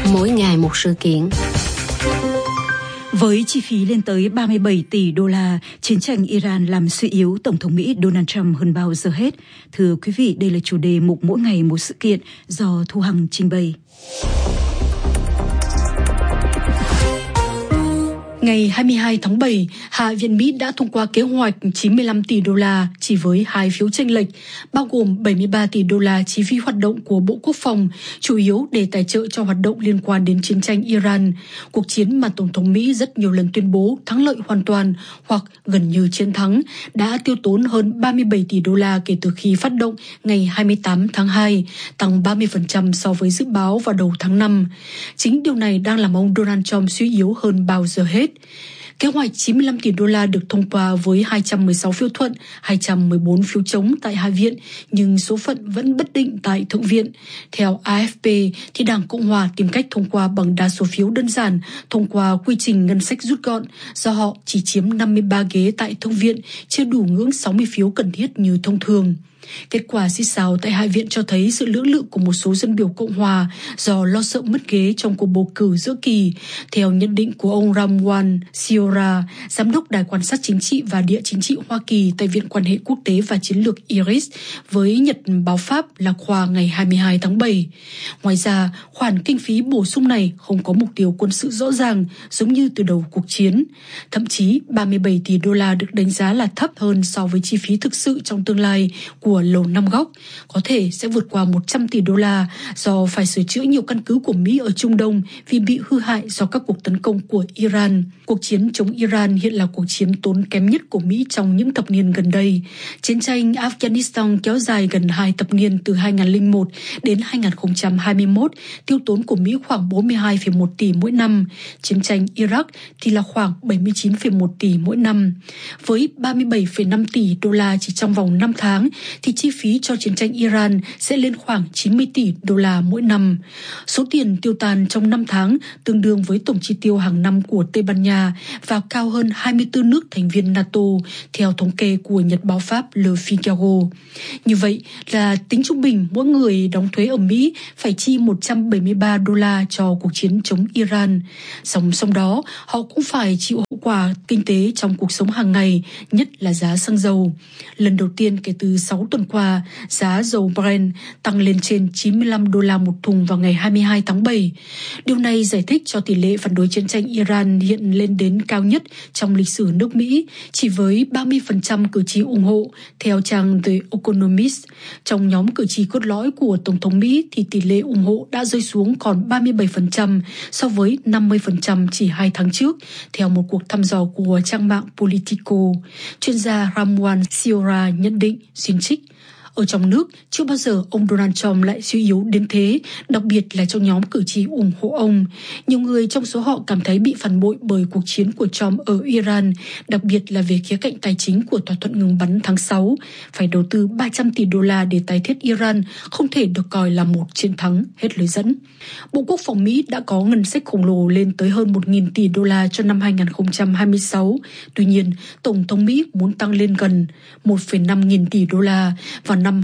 mỗi ngày một sự kiện. Với chi phí lên tới 37 tỷ đô la, chiến tranh Iran làm suy yếu Tổng thống Mỹ Donald Trump hơn bao giờ hết. Thưa quý vị, đây là chủ đề mục mỗi ngày một sự kiện do Thu Hằng trình bày. Ngày 22 tháng 7, Hạ viện Mỹ đã thông qua kế hoạch 95 tỷ đô la chỉ với 2 phiếu chênh lệch, bao gồm 73 tỷ đô la chi phí hoạt động của Bộ Quốc phòng, chủ yếu để tài trợ cho hoạt động liên quan đến chiến tranh Iran, cuộc chiến mà Tổng thống Mỹ rất nhiều lần tuyên bố thắng lợi hoàn toàn hoặc gần như chiến thắng, đã tiêu tốn hơn 37 tỷ đô la kể từ khi phát động ngày 28 tháng 2, tăng 30% so với dự báo vào đầu tháng 5. Chính điều này đang làm ông Donald Trump suy yếu hơn bao giờ hết. Kế hoạch 95 tỷ đô la được thông qua với 216 phiếu thuận, 214 phiếu chống tại Hạ viện, nhưng số phận vẫn bất định tại Thượng viện. Theo AFP, thì Đảng Cộng hòa tìm cách thông qua bằng đa số phiếu đơn giản, thông qua quy trình ngân sách rút gọn, do họ chỉ chiếm 53 ghế tại Thượng viện, chưa đủ ngưỡng 60 phiếu cần thiết như thông thường. Kết quả xít xào tại Hạ viện cho thấy sự lưỡng lự của một số dân biểu Cộng hòa do lo sợ mất ghế trong cuộc bầu cử giữa kỳ. Theo nhận định của ông Ramwan Siora, giám đốc Đài quan sát chính trị và địa chính trị Hoa Kỳ tại Viện quan hệ quốc tế và chiến lược IRIS với Nhật báo Pháp là khoa ngày 22 tháng 7. Ngoài ra, khoản kinh phí bổ sung này không có mục tiêu quân sự rõ ràng giống như từ đầu cuộc chiến. Thậm chí 37 tỷ đô la được đánh giá là thấp hơn so với chi phí thực sự trong tương lai của Lầu Năm Góc, có thể sẽ vượt qua 100 tỷ đô la do phải sửa chữa nhiều căn cứ của Mỹ ở Trung Đông vì bị hư hại do các cuộc tấn công của Iran. Cuộc chiến chống Iran hiện là cuộc chiến tốn kém nhất của Mỹ trong những thập niên gần đây. Chiến tranh Afghanistan kéo dài gần 2 thập niên từ 2001 đến 2021, tiêu tốn của Mỹ khoảng 42,1 tỷ mỗi năm. Chiến tranh Iraq thì là khoảng 79,1 tỷ mỗi năm. Với 37,5 tỷ đô la chỉ trong vòng 5 tháng, thì chi phí cho chiến tranh Iran sẽ lên khoảng 90 tỷ đô la mỗi năm. Số tiền tiêu tàn trong 5 tháng tương đương với tổng chi tiêu hàng năm của Tây Ban Nha và cao hơn 24 nước thành viên NATO, theo thống kê của Nhật báo Pháp Le Figaro. Như vậy là tính trung bình mỗi người đóng thuế ở Mỹ phải chi 173 đô la cho cuộc chiến chống Iran. Song đó, họ cũng phải chịu hậu quả kinh tế trong cuộc sống hàng ngày, nhất là giá xăng dầu. Lần đầu tiên kể từ 6 tuần qua, giá dầu Brent tăng lên trên 95 đô la một thùng vào ngày 22 tháng 7. Điều này giải thích cho tỷ lệ phản đối chiến tranh Iran hiện lên đến cao nhất trong lịch sử nước Mỹ, chỉ với 30% cử tri ủng hộ, theo trang The Economist. Trong nhóm cử tri cốt lõi của Tổng thống Mỹ thì tỷ lệ ủng hộ đã rơi xuống còn 37% so với 50% chỉ 2 tháng trước, theo một cuộc thăm dò của trang mạng Politico. Chuyên gia Ramwan Siora nhận định, xin trích: ở trong nước, chưa bao giờ ông Donald Trump lại suy yếu đến thế, đặc biệt là trong nhóm cử tri ủng hộ ông. Nhiều người trong số họ cảm thấy bị phản bội bởi cuộc chiến của Trump ở Iran, đặc biệt là về khía cạnh tài chính của thỏa thuận ngừng bắn tháng 6. Phải đầu tư 300 tỷ đô la để tái thiết Iran không thể được coi là một chiến thắng, hết lời dẫn. Bộ Quốc phòng Mỹ đã có ngân sách khổng lồ lên tới hơn 1.000 tỷ đô la cho năm 2026. Tuy nhiên, Tổng thống Mỹ muốn tăng lên gần 1,5 nghìn tỷ đô la vào năm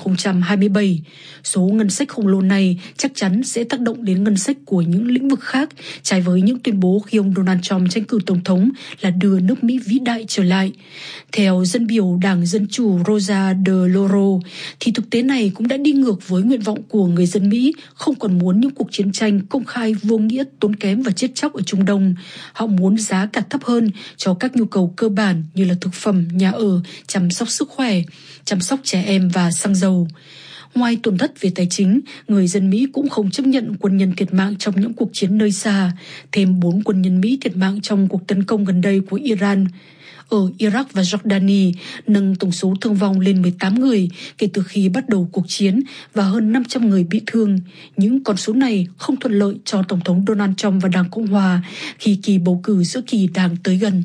2027. Số ngân sách khổng lồ này chắc chắn sẽ tác động đến ngân sách của những lĩnh vực khác, trái với những tuyên bố khi ông Donald Trump tranh cử tổng thống là đưa nước Mỹ vĩ đại trở lại. Theo dân biểu Đảng Dân Chủ Rosa DeLauro, thì thực tế này cũng đã đi ngược với nguyện vọng của người dân Mỹ, không còn muốn những cuộc chiến tranh công khai vô nghĩa, tốn kém và chết chóc ở Trung Đông. Họ muốn giá cả thấp hơn cho các nhu cầu cơ bản như là thực phẩm, nhà ở, chăm sóc sức khỏe, chăm sóc trẻ em và xăng dầu. Ngoài tổn thất về tài chính, người dân Mỹ cũng không chấp nhận quân nhân thiệt mạng trong những cuộc chiến nơi xa. Thêm 4 quân nhân Mỹ thiệt mạng trong cuộc tấn công gần đây của Iran ở Iraq và Jordani, nâng tổng số thương vong lên 18 người kể từ khi bắt đầu cuộc chiến và hơn 500 người bị thương. Những con số này không thuận lợi cho Tổng thống Donald Trump và Đảng Cộng hòa khi kỳ bầu cử giữa kỳ đang tới gần.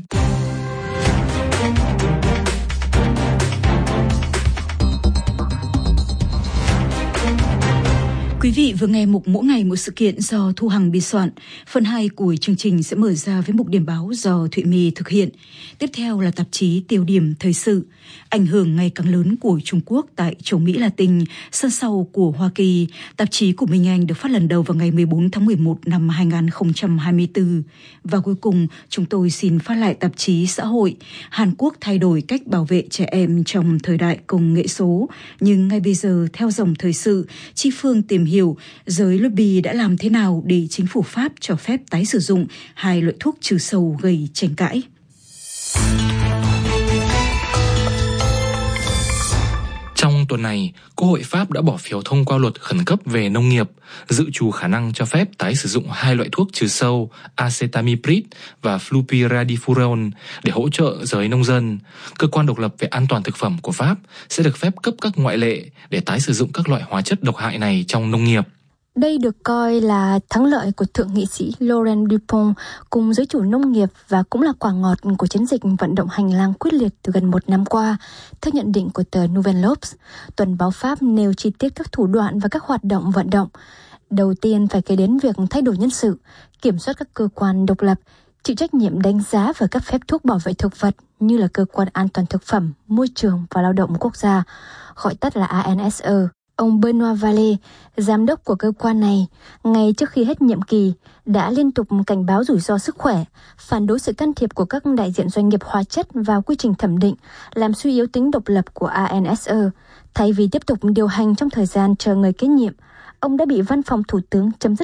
Quý vị vừa nghe mục Mỗi ngày một sự kiện do Thu Hằng biên soạn. Phần 2 của chương trình sẽ mở ra với mục điểm báo do Thụy My thực hiện. Tiếp theo là tạp chí Tiêu điểm thời sự. Ảnh hưởng ngày càng lớn của Trung Quốc tại châu Mỹ Latin, sân sau của Hoa Kỳ. Tạp chí của Minh Anh được phát lần đầu vào ngày 14 tháng 11 năm 2024. Và cuối cùng, chúng tôi xin phát lại tạp chí Xã hội. Hàn Quốc thay đổi cách bảo vệ trẻ em trong thời đại công nghệ số. Nhưng ngay bây giờ, theo dòng thời sự, Chi Phương tìm hiểu giới lobby đã làm thế nào để chính phủ Pháp cho phép tái sử dụng 2 loại thuốc trừ sâu gây tranh cãi. Trong tuần này, Quốc hội Pháp đã bỏ phiếu thông qua luật khẩn cấp về nông nghiệp, dự trù khả năng cho phép tái sử dụng 2 loại thuốc trừ sâu acetamiprid và flupiradifurone để hỗ trợ giới nông dân. Cơ quan độc lập về an toàn thực phẩm của Pháp sẽ được phép cấp các ngoại lệ để tái sử dụng các loại hóa chất độc hại này trong nông nghiệp. Đây được coi là thắng lợi của Thượng nghị sĩ Laurent Dupont cùng giới chủ nông nghiệp và cũng là quả ngọt của chiến dịch vận động hành lang quyết liệt từ gần 1 năm qua. Theo nhận định của tờ Nouvelle L'Obs, tuần báo Pháp nêu chi tiết các thủ đoạn và các hoạt động vận động. Đầu tiên phải kể đến việc thay đổi nhân sự, kiểm soát các cơ quan độc lập, chịu trách nhiệm đánh giá và cấp phép thuốc bảo vệ thực vật như là Cơ quan An toàn Thực phẩm, Môi trường và Lao động Quốc gia, gọi tắt là ANSE. Ông Benoît Vallée, giám đốc của cơ quan này, ngay trước khi hết nhiệm kỳ, đã liên tục cảnh báo rủi ro sức khỏe, phản đối sự can thiệp của các đại diện doanh nghiệp hóa chất vào quy trình thẩm định, làm suy yếu tính độc lập của ANSE. Thay vì tiếp tục điều hành trong thời gian chờ người kế nhiệm, ông đã bị văn phòng thủ tướng chấm dứt